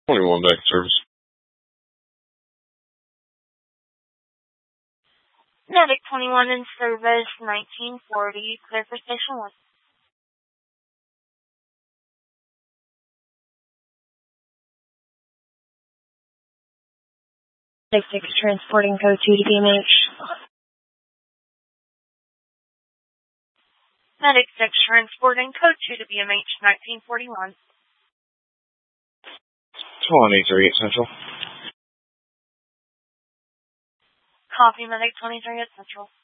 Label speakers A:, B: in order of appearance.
A: 21 back in service.
B: Medic 21 in service, 1940, clear for station 1. Medic 6 transporting code 2 to BMH. Medic 6 transporting code 2 to BMH, 1941.
A: 23 at Central.
B: Copy, Medic 23 at Central.